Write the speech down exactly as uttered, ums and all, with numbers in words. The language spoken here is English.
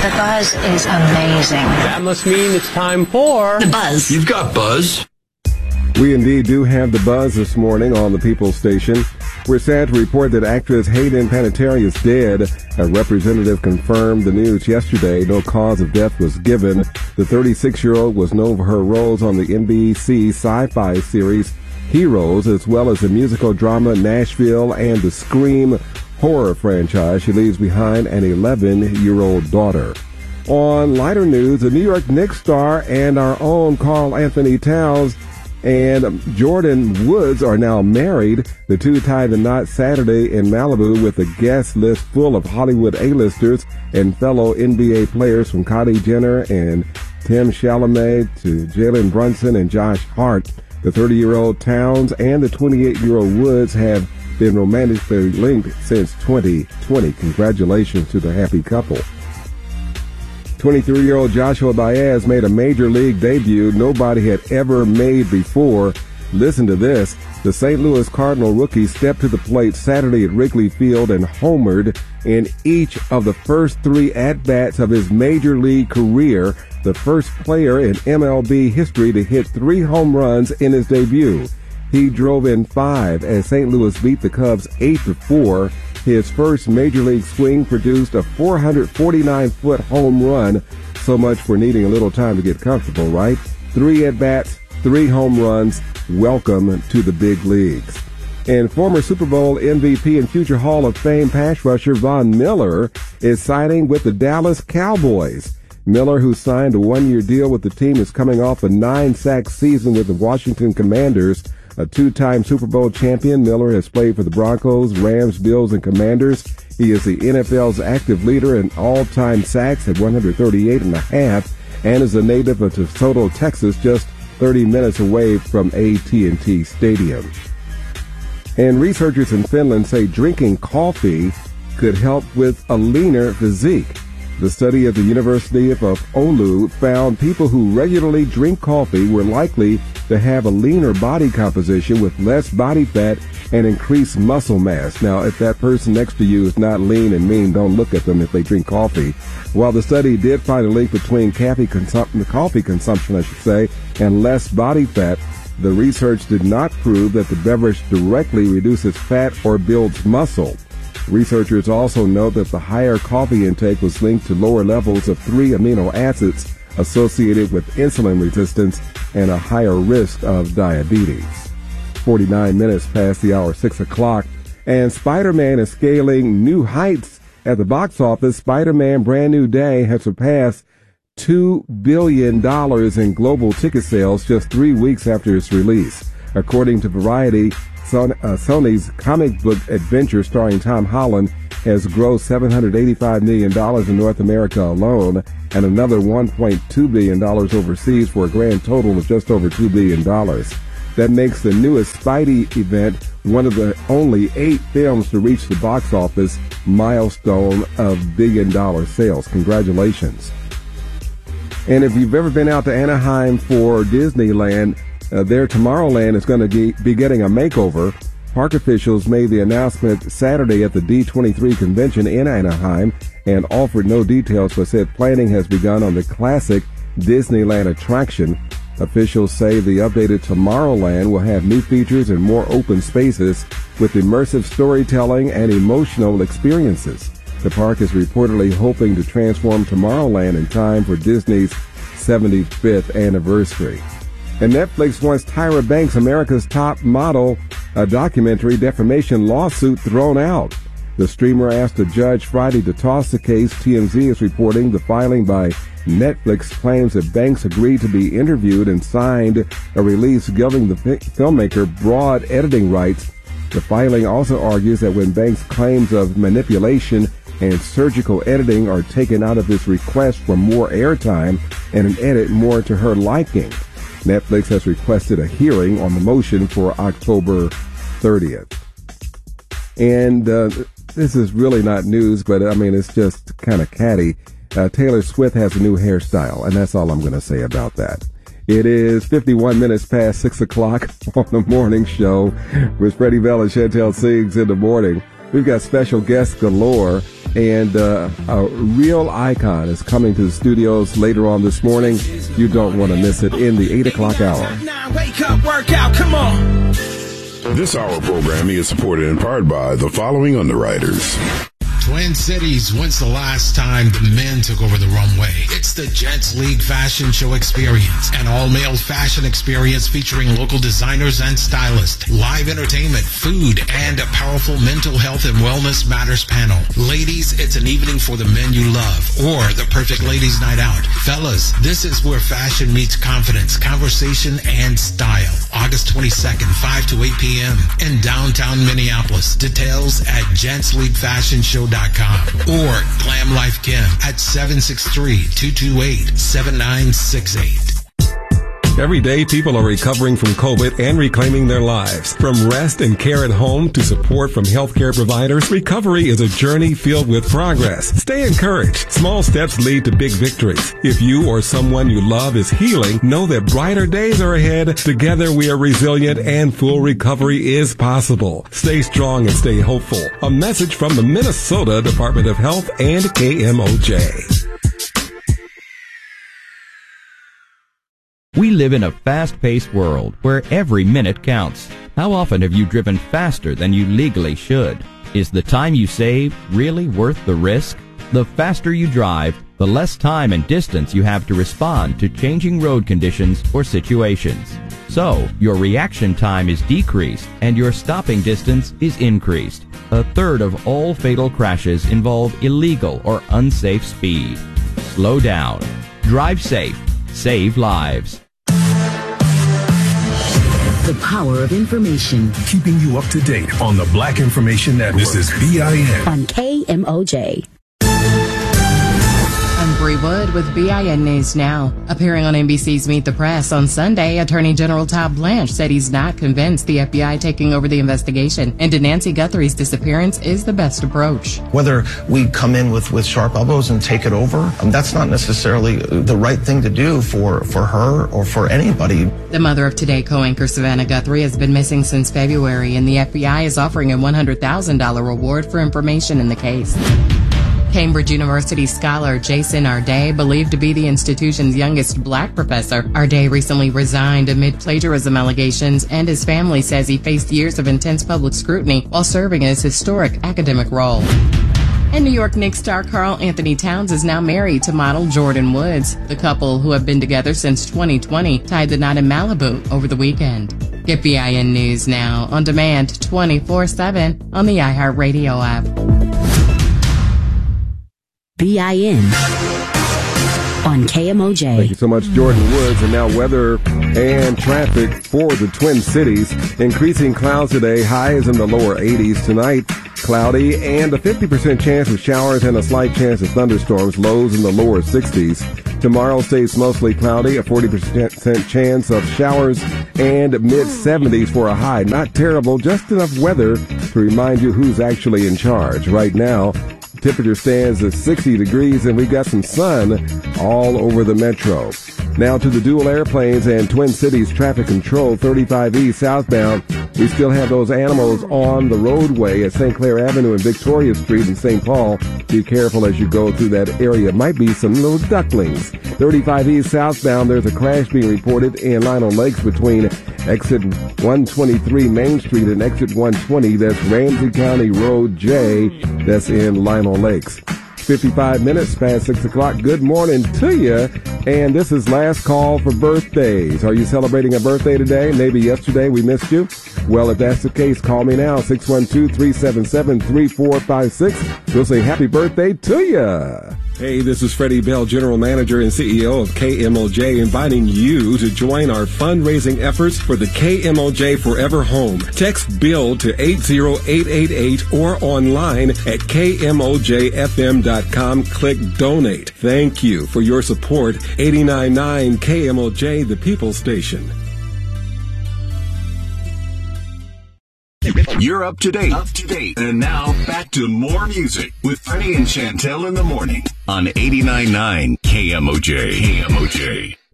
The buzz is amazing. That must mean it's time for... The Buzz. You've got buzz. We indeed do have the buzz this morning on the People's Station. We're sad to report that actress Hayden Panettiere is dead. A representative confirmed the news yesterday. No cause of death was given. The thirty-six-year-old was known for her roles on the N B C sci-fi series Heroes, as well as the musical drama Nashville and the Scream horror franchise. She leaves behind an eleven-year-old daughter. On lighter news, the New York Knicks star and our own Karl Anthony Towns and Jordan Woods are now married. The two tied the knot Saturday in Malibu with a guest list full of Hollywood A-listers and fellow N B A players from Kylie Jenner and Tim Chalamet to Jalen Brunson and Josh Hart. The thirty-year-old Towns and the twenty-eight-year-old Woods have been romantically linked since twenty twenty. Congratulations to the happy couple. twenty-three-year-old Joshua Baez made a major league debut nobody had ever made before. Listen to this. The Saint Louis Cardinal rookie stepped to the plate Saturday at Wrigley Field and homered in each of the first three at-bats of his major league career, the first player in M L B history to hit three home runs in his debut. He drove in five as Saint Louis beat the Cubs eight to four. His first major league swing produced a four hundred forty-nine foot home run. So much for needing a little time to get comfortable, right? Three at-bats, three home runs. Welcome to the big leagues. And former Super Bowl M V P and future Hall of Fame pass rusher Von Miller is signing with the Dallas Cowboys. Miller, who signed a one-year deal with the team, is coming off a nine-sack season with the Washington Commanders. A two-time Super Bowl champion, Miller has played for the Broncos, Rams, Bills, and Commanders. He is the N F L's active leader in all-time sacks at one hundred thirty-eight and a half, and is a native of DeSoto, Texas, just thirty minutes away from A T and T Stadium. And researchers in Finland say drinking coffee could help with a leaner physique. The study at the University of Oulu found people who regularly drink coffee were likely to have a leaner body composition with less body fat and increased muscle mass. Now, if that person next to you is not lean and mean, don't look at them if they drink coffee. While the study did find a link between coffee, consum- coffee consumption, I should say, and less body fat, the research did not prove that the beverage directly reduces fat or builds muscle. Researchers also note that the higher coffee intake was linked to lower levels of three amino acids associated with insulin resistance and a higher risk of diabetes. forty-nine minutes past the hour, six o'clock, and Spider-Man is scaling new heights at the box office. Spider-Man Brand New Day has surpassed two billion dollars in global ticket sales just three weeks after its release. According to Variety, Son, uh, Sony's comic book adventure starring Tom Holland has grossed seven hundred eighty-five million dollars in North America alone and another one point two billion dollars overseas for a grand total of just over two billion dollars. That makes the newest Spidey event one of the only eight films to reach the box office milestone of billion-dollar sales. Congratulations. And if you've ever been out to Anaheim for Disneyland, Uh, their Tomorrowland is going to ge- be getting a makeover. Park officials made the announcement Saturday at the D twenty-three convention in Anaheim and offered no details, but said planning has begun on the classic Disneyland attraction. Officials say the updated Tomorrowland will have new features and more open spaces with immersive storytelling and emotional experiences. The park is reportedly hoping to transform Tomorrowland in time for Disney's seventy-fifth anniversary. And Netflix wants Tyra Banks, America's Top Model, a documentary defamation lawsuit thrown out. The streamer asked a judge Friday to toss the case. T M Z is reporting the filing by Netflix claims that Banks agreed to be interviewed and signed a release giving the fi- filmmaker broad editing rights. The filing also argues that when Banks' claims of manipulation and surgical editing are taken out of his request for more airtime and an edit more to her liking. Netflix has requested a hearing on the motion for October thirtieth. And uh, this is really not news, but I mean, it's just kind of catty. Uh, Taylor Swift has a new hairstyle, and that's all I'm going to say about that. It is fifty-one minutes past six o'clock on the morning show with Freddie Bell and Chantel Sings in the morning. We've got special guests galore, and uh, a real icon is coming to the studios later on this morning. You don't want to miss it in the eight o'clock hour. Now wake up, work out, come on. This hour programming is supported in part by the following underwriters. Twin Cities, when's the last time the men took over the runway? It's the Gents League Fashion Show Experience, an all-male fashion experience featuring local designers and stylists, live entertainment, food, and a powerful mental health and wellness matters panel. Ladies, it's an evening for the men you love, or the perfect ladies' night out. Fellas, this is where fashion meets confidence, conversation, and style. August twenty-second, five to eight p.m. in downtown Minneapolis. Details at gents league fashion show dot com or Glam Life Kim at seven six three, two two eight, seven nine six eight. Every day, people are recovering from COVID and reclaiming their lives. From rest and care at home to support from healthcare providers, recovery is a journey filled with progress. Stay encouraged. Small steps lead to big victories. If you or someone you love is healing, know that brighter days are ahead. Together, we are resilient and full recovery is possible. Stay strong and stay hopeful. A message from the Minnesota Department of Health and K M O J. We live in a fast-paced world where every minute counts. How often have you driven faster than you legally should? Is the time you save really worth the risk? The faster you drive, the less time and distance you have to respond to changing road conditions or situations. So, your reaction time is decreased and your stopping distance is increased. A third of all fatal crashes involve illegal or unsafe speed. Slow down. Drive safe. Save lives. The power of information. Keeping you up to date on the Black Information Network. This is B I N. On K M O J. I'm Bree Wood with B I N News Now. Appearing on N B C's Meet the Press on Sunday, Attorney General Todd Blanche said he's not convinced the F B I taking over the investigation into Nancy Guthrie's disappearance is the best approach. Whether we come in with, with sharp elbows and take it over, um, that's not necessarily the right thing to do for, for her or for anybody. The mother of Today co-anchor Savannah Guthrie has been missing since February, and the F B I is offering a one hundred thousand dollars reward for information in the case. Cambridge University scholar Jason Arday, believed to be the institution's youngest black professor. Arday recently resigned amid plagiarism allegations, and his family says he faced years of intense public scrutiny while serving his historic academic role. And New York Knicks star Karl Anthony Towns is now married to model Jordan Woods. The couple, who have been together since twenty twenty, tied the knot in Malibu over the weekend. Get B I N News Now on demand twenty-four seven on the iHeartRadio app. B I N on K M O J. Thank you so much, Jordan Woods. And now weather and traffic for the Twin Cities. Increasing clouds today, highs in the lower eighties. Tonight, cloudy and a fifty percent chance of showers and a slight chance of thunderstorms, lows in the lower sixties. Tomorrow stays mostly cloudy, a forty percent chance of showers, and mid seventies for a high. Not terrible, just enough weather to remind you who's actually in charge. Right now, temperature stands at sixty degrees, and we've got some sun all over the metro. Now to the dual airplanes and Twin Cities traffic control, thirty-five E southbound. We still have those animals on the roadway at Saint Clair Avenue and Victoria Street in Saint Paul. Be careful as you go through that area. Might be some little ducklings. thirty-five E southbound, there's a crash being reported in Lionel Lakes between exit one twenty-three Main Street and exit one twenty. That's Ramsey County Road J. That's in Lionel Lakes. fifty-five minutes past six o'clock. Good morning to you. And this is last call for birthdays. Are you celebrating a birthday today? Maybe yesterday we missed you. Well, if that's the case, call me now, six one two, three seven seven, three four five six. We'll say happy birthday to you. Hey, this is Freddie Bell, General Manager and C E O of K M O J, inviting you to join our fundraising efforts for the K M O J Forever Home. Text BUILD to eight zero eight eight eight or online at K M O J F M dot com. Click Donate. Thank you for your support. eighty-nine point nine K M O J, the People Station. You're up to date. Up to date. And now back to more music with Freddie and Chantel in the morning on eighty-nine point nine K M O J. K M O J.